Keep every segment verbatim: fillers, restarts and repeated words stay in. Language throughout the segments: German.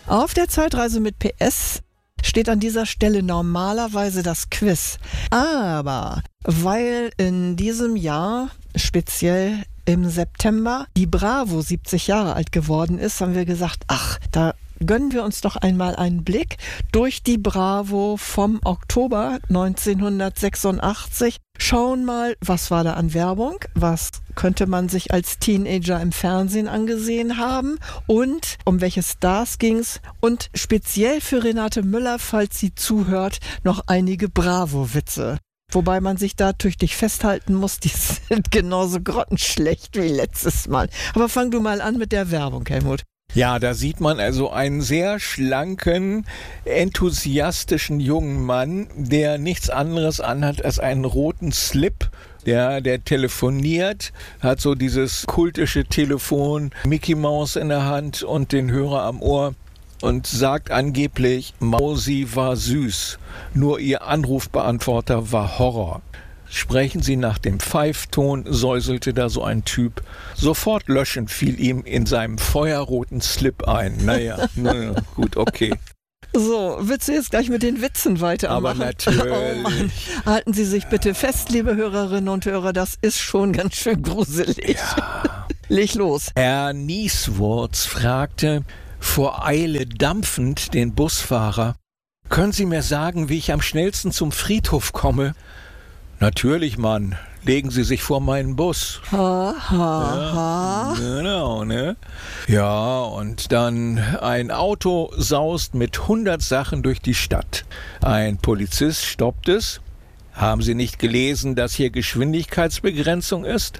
Auf der Zeitreise mit P S steht an dieser Stelle normalerweise das Quiz. Aber weil in diesem Jahr, speziell im September, die Bravo siebzig Jahre alt geworden ist, haben wir gesagt, ach, da gönnen wir uns doch einmal einen Blick durch die Bravo vom Oktober neunzehnhundertsechsundachtzig. Schauen mal, was war da an Werbung, was könnte man sich als Teenager im Fernsehen angesehen haben und um welche Stars ging's und speziell für Renate Müller, falls sie zuhört, noch einige Bravo-Witze. Wobei man sich da tüchtig festhalten muss, die sind genauso grottenschlecht wie letztes Mal. Aber fang du mal an mit der Werbung, Helmut. Ja, da sieht man also einen sehr schlanken, enthusiastischen jungen Mann, der nichts anderes anhat als einen roten Slip. Der, der telefoniert, hat so dieses kultische Telefon, Mickey Mouse in der Hand und den Hörer am Ohr und sagt angeblich, Mausi war süß, nur ihr Anrufbeantworter war Horror. Sprechen Sie nach dem Pfeifton, säuselte da so ein Typ. Sofort löschen fiel ihm in seinem feuerroten Slip ein. Naja, naja gut, okay. So, willst du jetzt gleich mit den Witzen weitermachen? Aber natürlich. Oh Mann. Halten Sie sich bitte fest, liebe Hörerinnen und Hörer, das ist schon ganz schön gruselig. Ja. Leg los. Herr Nieswurz fragte vor Eile dampfend den Busfahrer, können Sie mir sagen, wie ich am schnellsten zum Friedhof komme? Natürlich, Mann. Legen Sie sich vor meinen Bus. Ha, ha, ha. Ja, genau, ne? Ja, und dann ein Auto saust mit hundert Sachen durch die Stadt. Ein Polizist stoppt es. Haben Sie nicht gelesen, dass hier Geschwindigkeitsbegrenzung ist?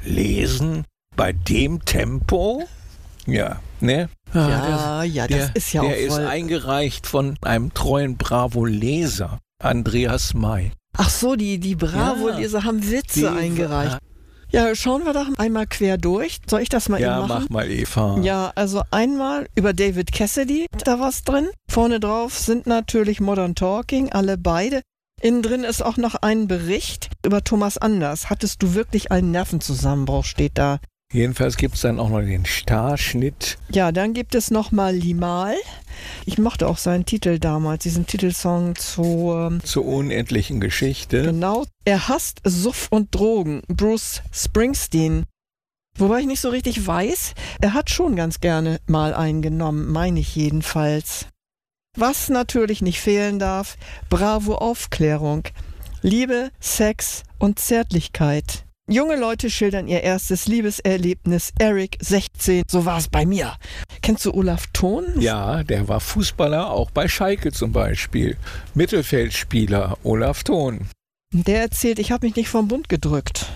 Lesen? Bei dem Tempo? Ja, ne? Ah, ja, das, ja, das der, ist ja auch Der voll. ist eingereicht von einem treuen Bravo-Leser, Andreas May. Ach so, die, die Bravo-Leser Ja, haben Witze die, eingereicht. Ja, schauen wir doch einmal quer durch. Soll ich das mal Ja, eben machen? mach mal, Eva. Ja, also einmal über David Cassidy, da was drin. Vorne drauf sind natürlich Modern Talking, alle beide. Innen drin ist auch noch ein Bericht über Thomas Anders. Hattest du wirklich einen Nervenzusammenbruch, steht da. Jedenfalls gibt es dann auch noch den Starschnitt. Ja, dann gibt es nochmal Limal. Ich mochte auch seinen Titel damals, diesen Titelsong zu... Ähm, Zur unendlichen Geschichte. Genau. Er hasst Suff und Drogen. Bruce Springsteen. Wobei ich nicht so richtig weiß, er hat schon ganz gerne mal einen genommen, meine ich jedenfalls. Was natürlich nicht fehlen darf, Bravo Aufklärung. Liebe, Sex und Zärtlichkeit. Junge Leute schildern ihr erstes Liebeserlebnis. Eric, sechzehn, so war es bei mir. Kennst du Olaf Thon? Ja, der war Fußballer, auch bei Schalke zum Beispiel. Mittelfeldspieler Olaf Thon. Der erzählt, ich habe mich nicht vom Bund gedrückt.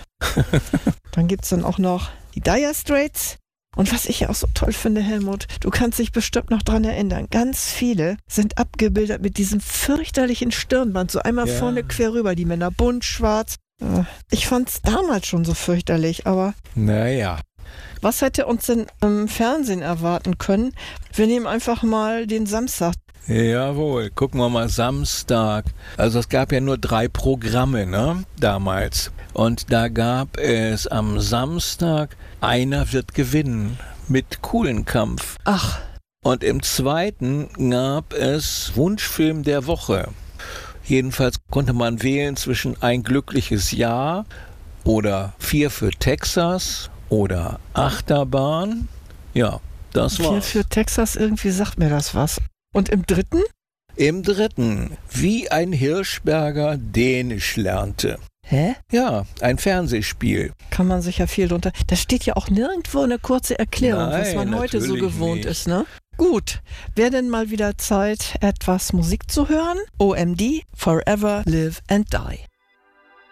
Dann gibt es dann auch noch die Dire Straits. Und was ich ja auch so toll finde, Helmut, du kannst dich bestimmt noch dran erinnern, ganz viele sind abgebildet mit diesem fürchterlichen Stirnband, so einmal Ja. vorne quer rüber, die Männer bunt, schwarz. Ich fand's damals schon so fürchterlich, aber Naja. was hätte uns denn im Fernsehen erwarten können? Wir nehmen einfach mal den Samstag. Jawohl, gucken wir mal Samstag. Also es gab ja nur drei Programme, ne, damals. Und da gab es am Samstag Einer wird gewinnen mit Kuhlenkampf. Ach, Und im zweiten gab es Wunschfilm der Woche. Jedenfalls konnte man wählen zwischen Ein glückliches Jahr oder Vier für Texas oder Achterbahn. Ja, das viel war's. für Texas, irgendwie sagt mir das was. Und im dritten? Im dritten, wie ein Hirschberger Dänisch lernte. Hä? Ja, ein Fernsehspiel. Kann man sich ja viel drunter... Da steht ja auch nirgendwo eine kurze Erklärung, Nein, was man heute so natürlich gewohnt nicht. ist, ne? Gut, wäre denn mal wieder Zeit, etwas Musik zu hören? O M D, Forever, Live and Die.